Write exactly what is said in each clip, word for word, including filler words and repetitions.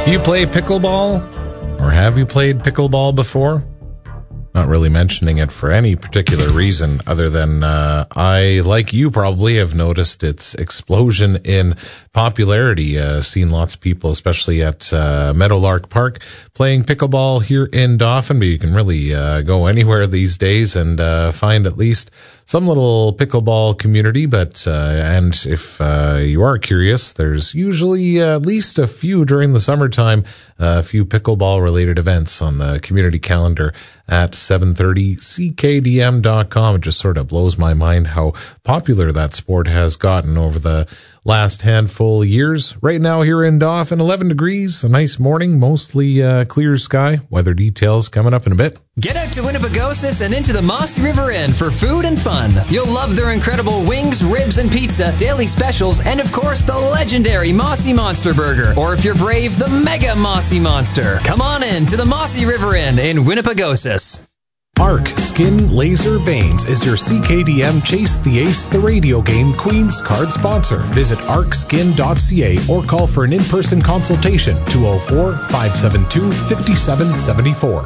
Do you play pickleball? Or have you played pickleball before? Not really mentioning it for any particular reason other than uh, I, like you probably, have noticed its explosion in popularity. Uh, seen lots of people, especially at uh, Meadowlark Park, playing pickleball here in Dauphin. But you can really uh, go anywhere these days and uh, find at least some little pickleball community. But uh, and if uh, you are curious, there's usually uh, at least a few during the summertime, uh, a few pickleball-related events on the community calendar at seven thirty C K D M dot com. It just sort of blows my mind how popular that sport has gotten over the last handful of years. Right now here in Dauphin, eleven degrees, a nice morning, mostly uh, clear sky. Weather details coming up in a bit. Get out to Winnipegosis and into the Mossy River Inn for food and fun. You'll love their incredible wings, ribs, and pizza, daily specials, and of course the legendary Mossy Monster Burger. Or if you're brave, the Mega Mossy Monster. Come on in to the Mossy River Inn in Winnipegosis. Arc Skin Laser Veins is your C K D M Chase the Ace the radio game Queen's card sponsor. Visit arc skin dot c a or call for an in-person consultation two oh four, five seven two, five seven seven four.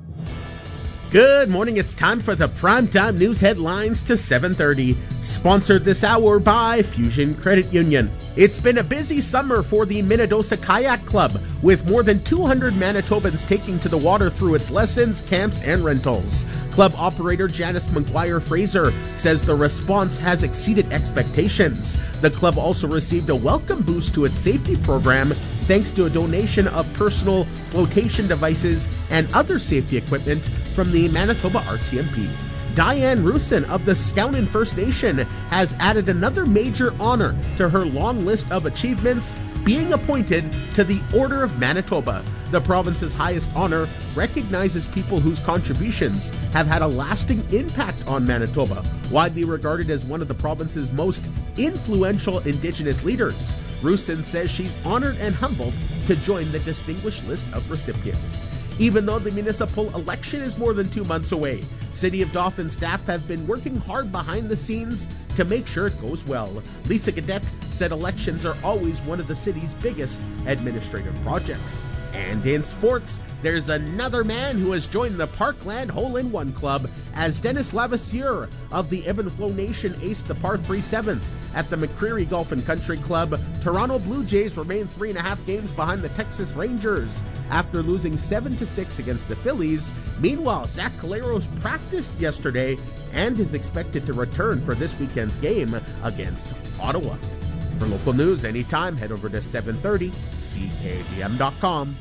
Good morning. It's time for the Primetime News headlines to seven thirty. Sponsored this hour by Fusion Credit Union. It's been a busy summer for the Minnedosa Kayak Club, with more than two hundred Manitobans taking to the water through its lessons, camps, and rentals. Club operator Janice McGuire Fraser says the response has exceeded expectations. The club also received a welcome boost to its safety program thanks to a donation of personal flotation devices and other safety equipment from the Manitoba R C M P. Diane Rusin of the Skownan First Nation has added another major honor to her long list of achievements, being appointed to the Order of Manitoba. The province's highest honor recognizes people whose contributions have had a lasting impact on Manitoba, widely regarded as one of the province's most influential Indigenous leaders. Rusin says she's honored and humbled to join the distinguished list of recipients. Even though the municipal election is more than two months away, City of Dauphin staff have been working hard behind the scenes to make sure it goes well. Lisa Gadet said elections are always one of the city's biggest administrative projects. And in sports, there's another man who has joined the Parkland Hole-in-One Club as Dennis Lavassieur of the Ebb and Flow Nation aced the par three seventh at the McCreary Golf and Country Club. Toronto Blue Jays remain three and a half games behind the Texas Rangers after losing seven to six against the Phillies. Meanwhile, Zach Caleros practiced yesterday and is expected to return for this weekend's game against Ottawa. For local news anytime, head over to seven thirty C K D M dot com.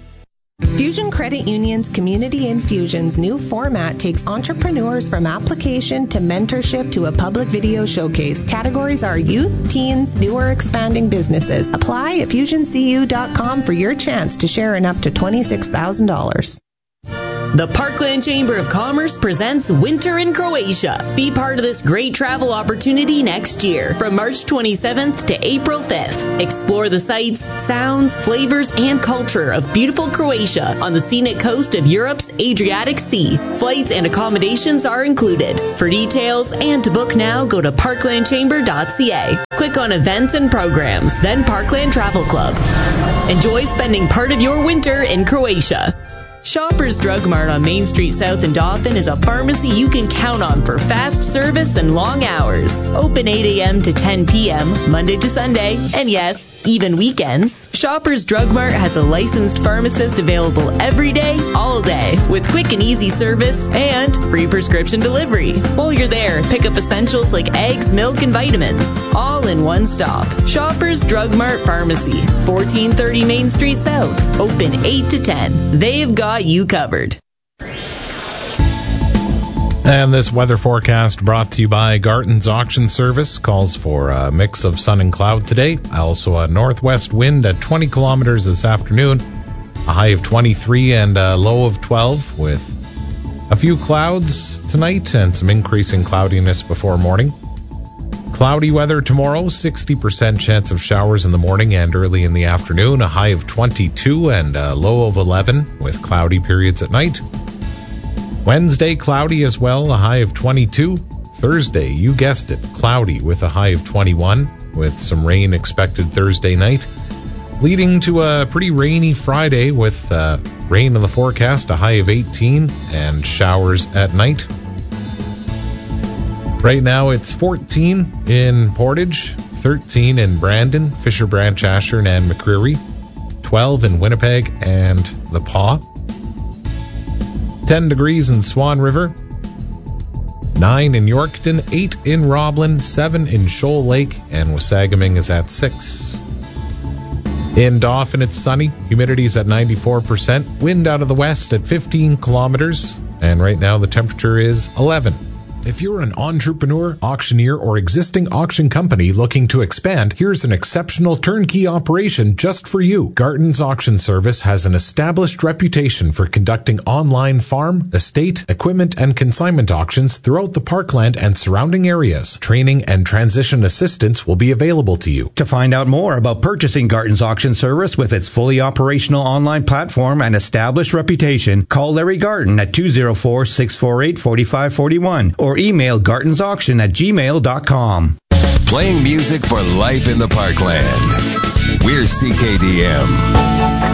Fusion Credit Union's Community Infusion's new format takes entrepreneurs from application to mentorship to a public video showcase. Categories are youth, teens, new or expanding businesses. Apply at fusion c u dot com for your chance to share in up to twenty-six thousand dollars. The Parkland Chamber of Commerce presents Winter in Croatia. Be part of this great travel opportunity next year from March twenty-seventh to April fifth. Explore the sights, sounds, flavors, and culture of beautiful Croatia on the scenic coast of Europe's Adriatic Sea. Flights and accommodations are included. For details and to book now, go to parkland chamber dot c a. Click on Events and Programs, then Parkland Travel Club. Enjoy spending part of your winter in Croatia. Shoppers Drug Mart on Main Street South in Dauphin is a pharmacy you can count on for fast service and long hours. Open eight a.m. to ten p.m., Monday to Sunday, and yes, even weekends. Shoppers Drug Mart has a licensed pharmacist available every day, all day, with quick and easy service and free prescription delivery. While you're there, pick up essentials like eggs, milk, and vitamins, all in one stop. Shoppers Drug Mart Pharmacy, fourteen thirty Main Street South, open eight to ten. They've got you covered. And this weather forecast brought to you by Garton's Auction Service calls for a mix of sun and cloud today. Also a northwest wind at twenty kilometers this afternoon, a high of twenty-three and a low of twelve, with a few clouds tonight and some increasing cloudiness before morning. Cloudy weather tomorrow, sixty percent chance of showers in the morning and early in the afternoon, a high of twenty-two and a low of eleven, with cloudy periods at night. Wednesday, cloudy as well, a high of twenty-two. Thursday, you guessed it, cloudy with a high of twenty-one, with some rain expected Thursday night. leading to a pretty rainy Friday with uh, rain in the forecast, a high of eighteen, and showers at night. Right now it's fourteen in Portage, thirteen in Brandon, Fisher Branch, Ashern, and McCreary, twelve in Winnipeg and the Paw, ten degrees in Swan River, nine in Yorkton, eight in Roblin, seven in Shoal Lake, and Wasagaming is at six. In Dauphin, it's sunny. Humidity is at ninety-four percent. Wind out of the west at fifteen kilometers. And right now the temperature is eleven. If you're an entrepreneur, auctioneer, or existing auction company looking to expand, here's an exceptional turnkey operation just for you. Garton's Auction Service has an established reputation for conducting online farm, estate, equipment, and consignment auctions throughout the Parkland and surrounding areas. Training and transition assistance will be available to you. To find out more about purchasing Garton's Auction Service with its fully operational online platform and established reputation, call Larry Garton at two oh four, six four eight, four five four one or email gartonsauction at gmail dot com. Playing music for life in the Parkland. We're C K D M.